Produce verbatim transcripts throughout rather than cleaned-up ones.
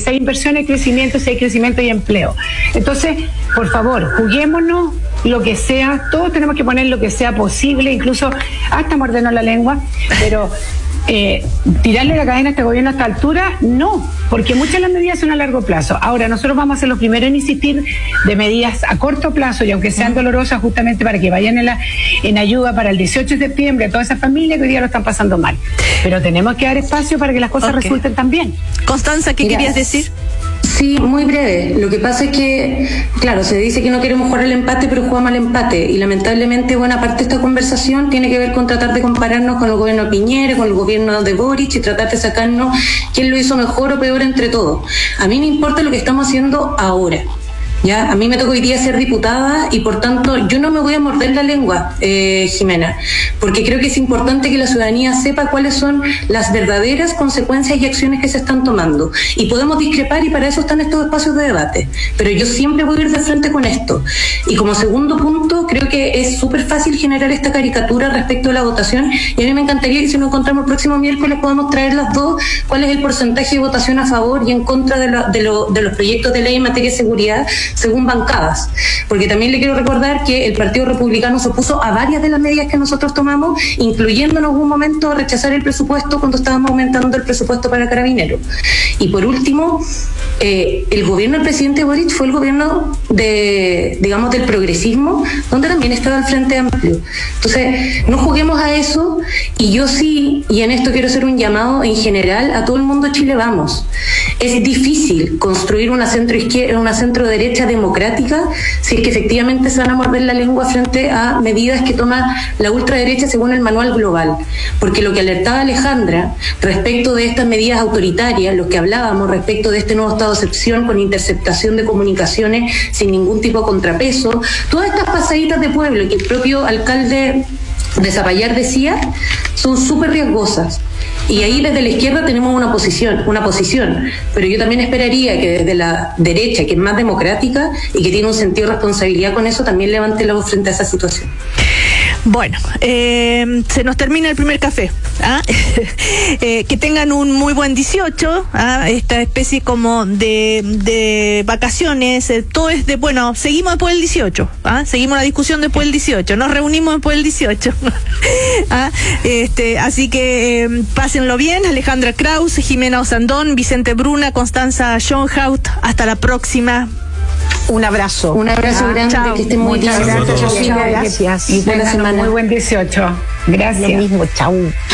Si hay inversión hay crecimiento, si hay crecimiento hay empleo. Entonces, por favor, juguémonos lo que sea, todos tenemos que poner lo que sea posible, incluso hasta mordernos la lengua, pero eh, tirarle la cadena a este gobierno a esta altura, no, porque muchas de las medidas son a largo plazo. Ahora, nosotros vamos a ser los primeros en insistir de medidas a corto plazo, y aunque sean dolorosas, justamente para que vayan en, la, en ayuda para el dieciocho de septiembre a todas esas familias que hoy día lo están pasando mal. Pero tenemos que dar espacio para que las cosas okay. resulten tan bien. Constanza, ¿qué Mira, querías decir? Sí, muy breve. Lo que pasa es que, claro, se dice que no queremos jugar al empate, pero jugamos al empate. Y lamentablemente buena parte de esta conversación tiene que ver con tratar de compararnos con el gobierno de Piñera, con el gobierno de Boric, y tratar de sacarnos quién lo hizo mejor o peor entre todos. A mí me importa lo que estamos haciendo ahora. Ya, a mí me tocó hoy día ser diputada y por tanto yo no me voy a morder la lengua, eh, Jimena, porque creo que es importante que la ciudadanía sepa cuáles son las verdaderas consecuencias y acciones que se están tomando. Y podemos discrepar y para eso están estos espacios de debate, pero yo siempre voy a ir de frente con esto. Y como segundo punto, creo que es súper fácil generar esta caricatura respecto a la votación, y a mí me encantaría que si nos encontramos el próximo miércoles podamos traer las dos, cuál es el porcentaje de votación a favor y en contra de, lo, de, lo, de los proyectos de ley en materia de seguridad, según bancadas, porque también le quiero recordar que el Partido Republicano se opuso a varias de las medidas que nosotros tomamos, incluyendo en algún momento rechazar el presupuesto cuando estábamos aumentando el presupuesto para Carabineros. Y por último, eh, el gobierno del presidente Boric fue el gobierno de, digamos, del progresismo, donde también estaba el Frente Amplio. Entonces, no juguemos a eso, y yo sí, y en esto quiero hacer un llamado en general a todo el mundo de Chile Vamos. Es difícil construir una centro izquierda, una centro derecha democrática si es que efectivamente se van a morder la lengua frente a medidas que toma la ultraderecha según el manual global. Porque lo que alertaba Alejandra respecto de estas medidas autoritarias, lo que hablábamos respecto de este nuevo estado de excepción con interceptación de comunicaciones sin ningún tipo de contrapeso, todas estas pasaditas de pueblo que el propio alcalde de Zapallar decía, son súper riesgosas. Y ahí desde la izquierda tenemos una posición, una posición, pero yo también esperaría que desde la derecha, que es más democrática y que tiene un sentido de responsabilidad con eso, también levante la voz frente a esa situación. Bueno, eh, se nos termina el primer café. ¿ah? eh, que tengan un muy buen dieciocho, ¿ah? Esta especie como de, de vacaciones, eh, todo es de, bueno, seguimos después del dieciocho, ¿ah? Seguimos la discusión después del dieciocho, nos reunimos después del dieciocho. ¿ah? este, así que eh, pásenlo bien. Alejandra Kraus, Jimena Osandón, Vicente Bruna, Constanza Schoenhaut, hasta la próxima. Un abrazo. Un abrazo ah, grande, chao. Que estén muy bien. Gracias, Sofía. Gracias. Y buena semana. Muy buen dieciocho. Gracias. Lo mismo, chau.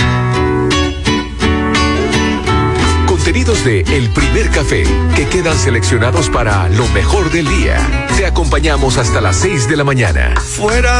Contenidos de El Primer Café, que quedan seleccionados para lo mejor del día. Te acompañamos hasta las seis de la mañana. Fuera.